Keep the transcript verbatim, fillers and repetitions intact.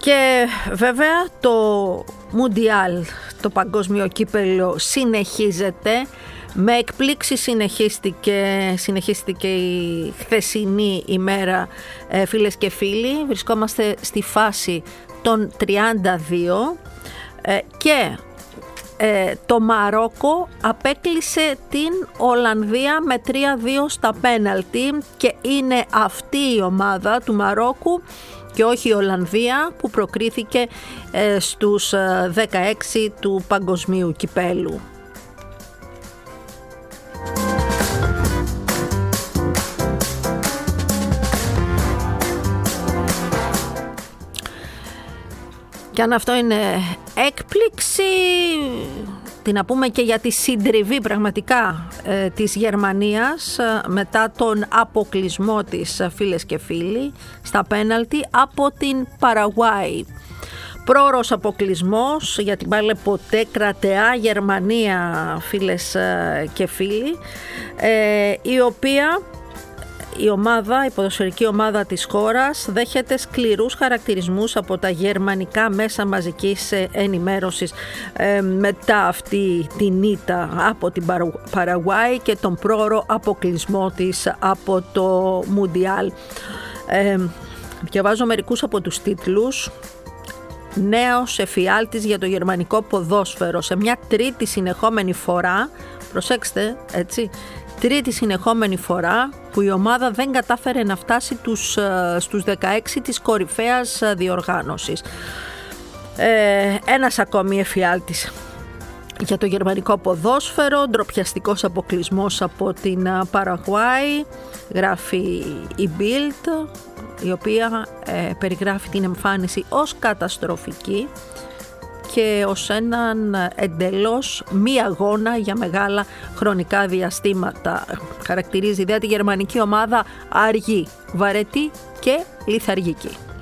Και βέβαια το Μουντιάλ, το παγκόσμιο κύπελλο, συνεχίζεται. Με εκπλήξη συνεχίστηκε, συνεχίστηκε η χθεσινή ημέρα, ε, φίλες και φίλοι. Βρισκόμαστε στη φάση των τριάντα δύο ε, και ε, το Μαρόκο απέκλεισε την Ολλανδία με τρία δύο στα πέναλτι και είναι αυτή η ομάδα του Μαρόκου και όχι η Ολλανδία που προκρίθηκε ε, στους δεκαέξι του παγκοσμίου κυπέλου. Και αν αυτό είναι έκπληξη, τι να πούμε και για τη συντριβή πραγματικά ε, της Γερμανίας ε, μετά τον αποκλεισμό της, φίλες και φίλοι, στα πέναλτι από την Παραγουάη. Πρόωρος αποκλεισμός, γιατί πάλι ποτέ κρατεά Γερμανία, φίλες ε, και φίλοι, ε, η οποία... Η ομάδα, η ποδοσφαιρική ομάδα της χώρας δέχεται σκληρούς χαρακτηρισμούς από τα γερμανικά μέσα μαζικής ενημέρωσης ε, μετά αυτή την ήττα από την Παραγουάη και τον πρόωρο αποκλεισμό της από το Μουντιάλ. Ε, διαβάζω μερικούς από τους τίτλους. Νέος εφιάλτης για το γερμανικό ποδόσφαιρο σε μια τρίτη συνεχόμενη φορά, προσέξτε έτσι, τρίτη συνεχόμενη φορά που η ομάδα δεν κατάφερε να φτάσει τους, στους δεκαέξι της κορυφαίας διοργάνωσης. Ε, ένας ακόμη εφιάλτης για το γερμανικό ποδόσφαιρο, ντροπιαστικός αποκλεισμός από την Παραγουάη, γράφει η Bild, η οποία ε, περιγράφει την εμφάνιση ως καταστροφική και ως έναν εντελώς μη αγώνα για μεγάλα χρονικά διαστήματα. Χαρακτηρίζει δε τη γερμανική ομάδα αργή, βαρετή και λιθαργική.